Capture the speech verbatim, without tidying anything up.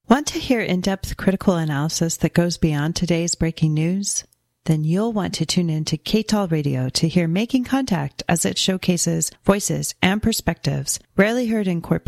Want to hear in-depth critical analysis that goes beyond today's breaking news? Then you'll want to tune in to K T A L Radio to hear Making Contact as it showcases voices and perspectives rarely heard in corporate